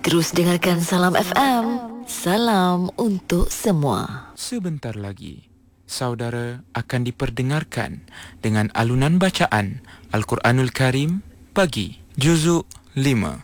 Terus dengarkan Salam FM. Salam untuk semua. Sebentar lagi, saudara akan diperdengarkan dengan alunan bacaan Al-Quranul Karim pagi, Juzuk 5.